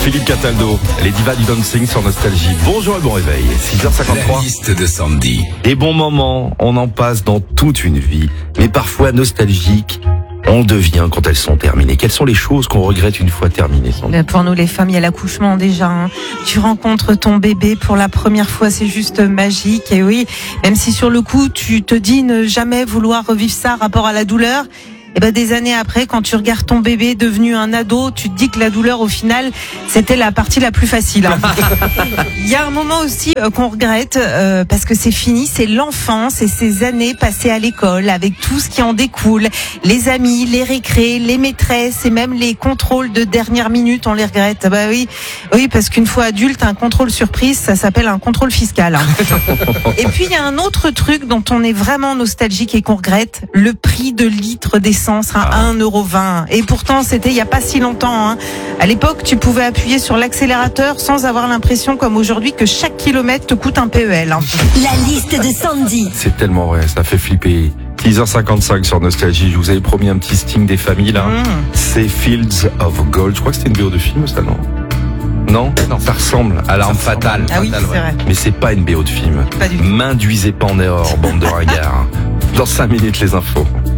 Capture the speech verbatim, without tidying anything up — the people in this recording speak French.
Philippe Cataldo, les divas du dancing sur Nostalgie. Bonjour et bon réveil, six heures cinquante-trois. La liste de Sandy. Des bons moments, on en passe dans toute une vie, mais parfois nostalgiques, on devient quand elles sont terminées. Quelles sont les choses qu'on regrette une fois terminées, Sandy ? Pour nous les femmes, il y a l'accouchement déjà. Hein. Tu rencontres ton bébé pour la première fois, c'est juste magique. Et oui, même si sur le coup, tu te dis ne jamais vouloir revivre ça rapport à la douleur, et ben des années après, quand tu regardes ton bébé devenu un ado, tu te dis que la douleur, au final, c'était la partie la plus facile. Hein. Il y a un moment aussi euh, qu'on regrette euh, parce que c'est fini, c'est l'enfance et ces années passées à l'école avec tout ce qui en découle, les amis, les récrés, les maîtresses et même les contrôles de dernière minute, on les regrette. Bah oui, oui, parce qu'une fois adulte, un contrôle surprise, ça s'appelle un contrôle fiscal. Hein. Et puis il y a un autre truc dont on est vraiment nostalgique et qu'on regrette, le prix de litre d'essence à un euro vingt. Et pourtant, c'était il n'y a pas si longtemps. Hein. À l'époque, tu pouvais appuyer sur l'accélérateur sans avoir l'impression, comme aujourd'hui, que chaque kilomètre te coûte un P E L. Hein. La liste de Sandy. C'est tellement vrai, ça fait flipper. six heures cinquante-cinq sur Nostalgie, je vous avais promis un petit sting des familles là. Mmh. C'est Fields of Gold, je crois que c'était une B O de film ça, non ? Non, non, ça ressemble à L'Arme Fatale. Ah oui, Fatale, c'est ouais. vrai. Mais c'est pas une B O de film. Pas du tout. M'induisez pas en erreur, bande de ringards. Dans cinq minutes, les infos.